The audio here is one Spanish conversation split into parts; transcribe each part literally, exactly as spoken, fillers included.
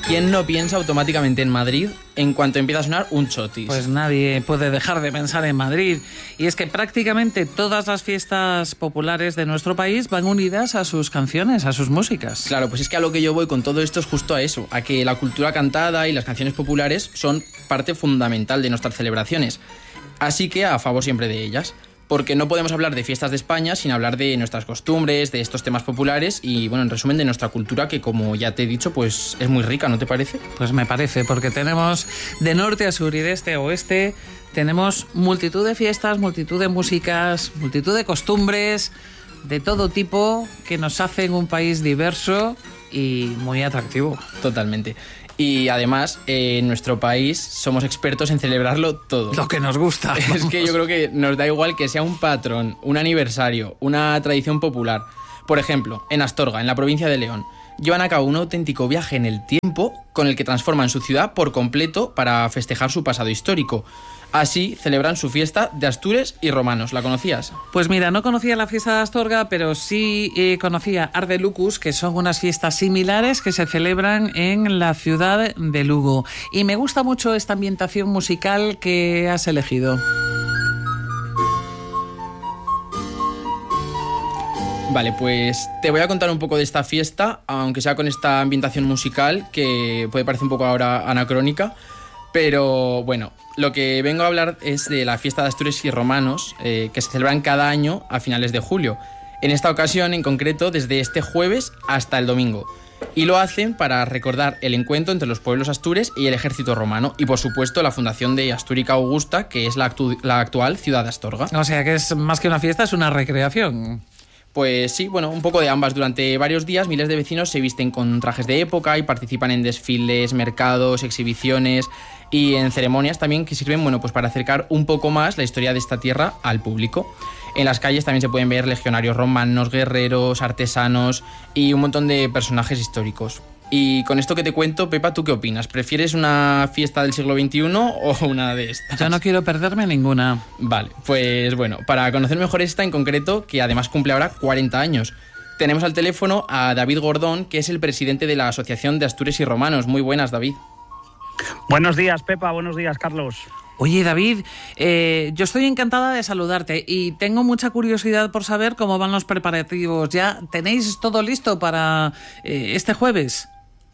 ¿quién no piensa automáticamente en Madrid en cuanto empieza a sonar un chotis? Pues nadie puede dejar de pensar en Madrid. Y es que prácticamente todas las fiestas populares de nuestro país van unidas a sus canciones, a sus músicas. Claro, pues es que a lo que yo voy con todo esto es justo a eso, a que la cultura cantada y las canciones populares son parte fundamental de nuestras celebraciones. Así que a favor siempre de ellas. Porque no podemos hablar de fiestas de España sin hablar de nuestras costumbres, de estos temas populares y, bueno, en resumen, de nuestra cultura que, como ya te he dicho, pues es muy rica, ¿no te parece? Pues me parece, porque tenemos de norte a sur y de este a oeste, tenemos multitud de fiestas, multitud de músicas, multitud de costumbres, de todo tipo, que nos hacen un país diverso y muy atractivo. Totalmente. Y además, eh, en nuestro país somos expertos en celebrarlo todo. Lo que nos gusta. Es vamos. que yo creo que nos da igual que sea un patrón, un aniversario, una tradición popular. Por ejemplo, en Astorga, en la provincia de León, llevan a cabo un auténtico viaje en el tiempo con el que transforman su ciudad por completo para festejar su pasado histórico. Así celebran su fiesta de Astures y romanos. ¿La conocías? Pues mira, no conocía la fiesta de Astorga, pero sí eh, conocía Arde Lucus, que son unas fiestas similares que se celebran en la ciudad de Lugo. Y me gusta mucho esta ambientación musical que has elegido. Vale, pues te voy a contar un poco de esta fiesta, aunque sea con esta ambientación musical, que puede parecer un poco ahora anacrónica. Pero bueno, lo que vengo a hablar es de la fiesta de Astures y romanos, eh, que se celebran cada año a finales de julio. En esta ocasión, en concreto, desde este jueves hasta el domingo. Y lo hacen para recordar el encuentro entre los pueblos astures y el ejército romano. Y, por supuesto, la fundación de Astúrica Augusta, que es la, actu- la actual ciudad de Astorga. O sea que es más que una fiesta, es una recreación. Pues sí, bueno, un poco de ambas. Durante varios días miles de vecinos se visten con trajes de época y participan en desfiles, mercados, exhibiciones y en ceremonias también que sirven, bueno, pues para acercar un poco más la historia de esta tierra al público. En las calles también se pueden ver legionarios romanos, guerreros, artesanos y un montón de personajes históricos. Y con esto que te cuento, Pepa, ¿tú qué opinas? ¿Prefieres una fiesta del siglo veintiuno o una de estas? Yo no quiero perderme ninguna. Vale, pues bueno, para conocer mejor esta en concreto, que además cumple ahora cuarenta años, tenemos al teléfono a David Gordón, que es el presidente de la Asociación de Astures y Romanos. Muy buenas, David. Buenos días, Pepa. Buenos días, Carlos. Oye, David, eh, yo estoy encantada de saludarte y tengo mucha curiosidad por saber cómo van los preparativos. ¿Ya tenéis todo listo para eh, este jueves?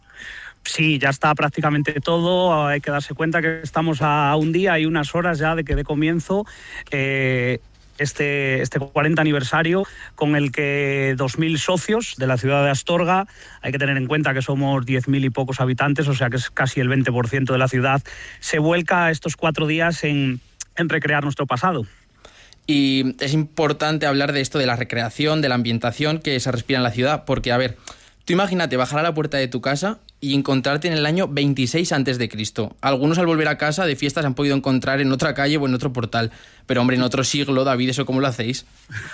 Sí, ya está prácticamente todo. Hay que darse cuenta que estamos a un día y unas horas ya de que dé comienzo eh, este, este cuarenta aniversario con el que dos mil socios de la ciudad de Astorga, hay que tener en cuenta que somos diez mil y pocos habitantes, o sea que es casi el veinte por ciento de la ciudad, se vuelca estos cuatro días en, en recrear nuestro pasado. Y es importante hablar de esto, de la recreación, de la ambientación que se respira en la ciudad, porque, a ver, tú imagínate bajar a la puerta de tu casa y encontrarte en el año veintiséis antes de Cristo. Algunos al volver a casa de fiesta se han podido encontrar en otra calle o en otro portal. Pero, hombre, en otro siglo, David, ¿eso cómo lo hacéis?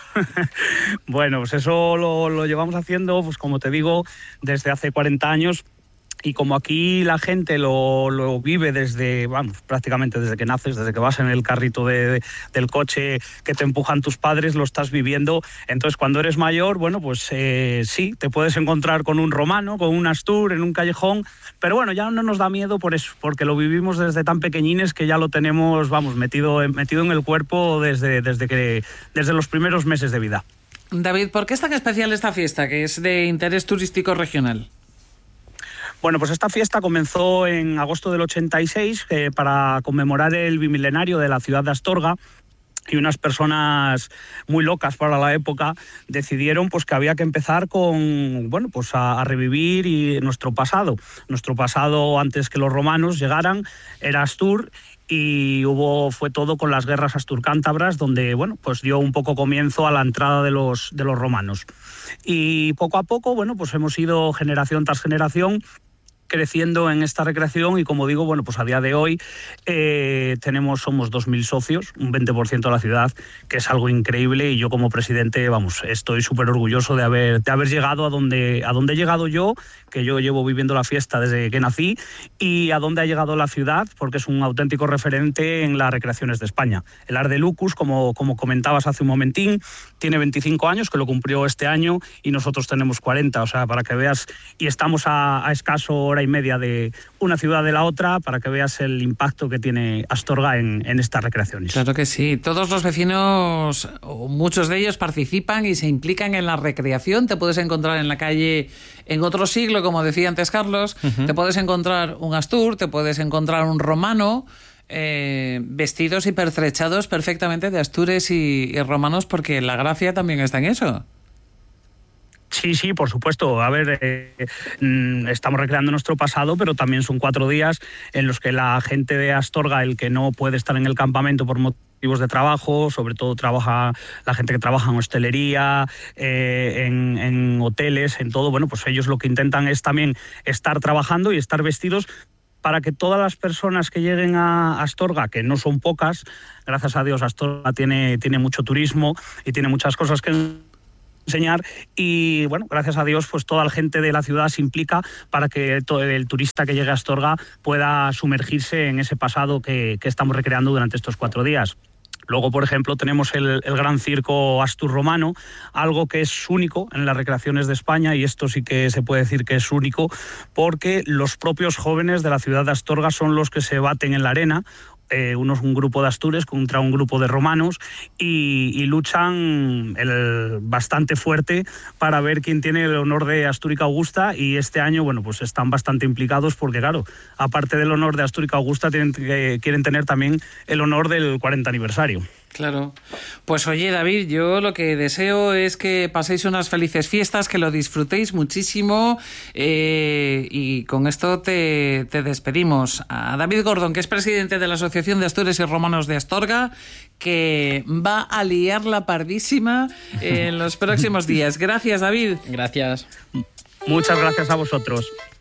Bueno, pues eso lo, lo llevamos haciendo, pues como te digo, desde hace cuarenta años. Y como aquí la gente lo, lo vive desde, vamos, prácticamente desde que naces, desde que vas en el carrito de, de, del coche que te empujan tus padres, lo estás viviendo. Entonces, cuando eres mayor, bueno, pues eh, sí, te puedes encontrar con un romano, con un astur, en un callejón, pero bueno, ya no nos da miedo por eso, porque lo vivimos desde tan pequeñines que ya lo tenemos, vamos, metido, metido en el cuerpo desde, desde, que, desde los primeros meses de vida. David, ¿por qué es tan especial esta fiesta, que es de interés turístico regional? Bueno, pues esta fiesta comenzó en agosto del ochenta y seis eh, para conmemorar el bimilenario de la ciudad de Astorga. Y unas personas muy locas para la época decidieron pues que había que empezar con, bueno, pues a, a revivir y nuestro pasado. Nuestro pasado antes que los romanos llegaran era Astur. Y hubo, fue todo con las guerras asturcántabras, donde bueno, pues dio un poco comienzo a la entrada de los, de los romanos. Y poco a poco, bueno, pues hemos ido generación tras generación creciendo en esta recreación y, como digo, bueno, pues a día de hoy eh, tenemos, somos dos mil socios, un veinte por ciento de la ciudad, que es algo increíble, y yo como presidente, vamos, estoy súper orgulloso de haber, de haber llegado a donde, a donde he llegado yo, que yo llevo viviendo la fiesta desde que nací, y a donde ha llegado la ciudad, porque es un auténtico referente en las recreaciones de España. El Arde Lucus, como, como comentabas hace un momentín, tiene veinticinco años, que lo cumplió este año, y nosotros tenemos cuarenta, o sea, para que veas, y estamos a, a escaso hora y media de una ciudad de la otra, para que veas el impacto que tiene Astorga en, en estas recreaciones. Claro que sí. Todos los vecinos, o muchos de ellos, participan y se implican en la recreación. Te puedes encontrar en la calle en otro siglo, como decía antes Carlos. Uh-huh. Te puedes encontrar un Astur, te puedes encontrar un romano, eh, vestidos y pertrechados perfectamente de astures y, y romanos, porque la gracia también está en eso. Sí, sí, por supuesto. A ver, eh, estamos recreando nuestro pasado, pero también son cuatro días en los que la gente de Astorga, el que no puede estar en el campamento por motivos de trabajo, sobre todo trabaja la gente que trabaja en hostelería, eh, en, en hoteles, en todo, bueno, pues ellos lo que intentan es también estar trabajando y estar vestidos para que todas las personas que lleguen a Astorga, que no son pocas, gracias a Dios Astorga tiene, tiene mucho turismo y tiene muchas cosas que enseñar, y bueno, gracias a Dios pues toda la gente de la ciudad se implica para que todo el turista que llegue a Astorga pueda sumergirse en ese pasado que, que estamos recreando durante estos cuatro días. Luego, por ejemplo, tenemos el, el gran circo Astur Romano, algo que es único en las recreaciones de España, y esto sí que se puede decir que es único porque los propios jóvenes de la ciudad de Astorga son los que se baten en la arena. Eh, unos un grupo de astures contra un grupo de romanos y, y luchan el, bastante fuerte para ver quién tiene el honor de Astúrica Augusta, y este año, bueno, pues están bastante implicados porque, claro, aparte del honor de Astúrica Augusta, tienen, eh, quieren tener también el honor del cuarenta aniversario. Claro. Pues oye, David, yo lo que deseo es que paséis unas felices fiestas, que lo disfrutéis muchísimo, eh, y con esto te, te despedimos. A David Gordon, que es presidente de la Asociación de Astures y Romanos de Astorga, que va a liar la pardísima en los próximos días. Gracias, David. Gracias. Muchas gracias a vosotros.